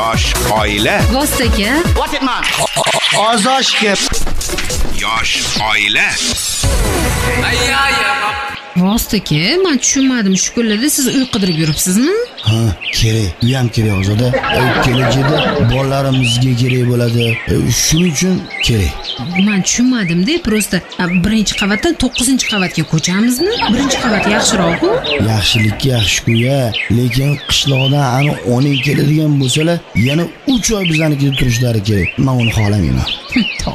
Yosh oila. Vosita. What it man? Ozoshga. Yosh oila. Vosita, men tushunmadim. Shu kunlarda siz uy qidirib yuribsizmi? Ha, kerak. U ham kerak Ozoda. Kelajakda bolalarimizga kerak bo'ladi. Shuning uchun kerak. Men tushunmadim-da, prosta birinchi qavatdan 9-qavatga ko'chamizmi? Birinchi qavat yaxshiroq-ku? Yaxshilikka yaxshi-ku-ya, lekin qishloqdan ani 10 keladigan bo'lsalar, yana 3 oy bizlarnikida turishlari kerak. Men uni xohlamayman.